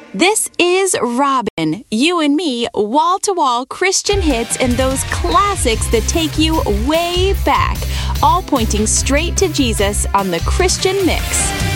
This is Robin. You and me, wall-to-wall Christian hits and those classics that take you way back, all pointing straight to Jesus on the Christian Mix.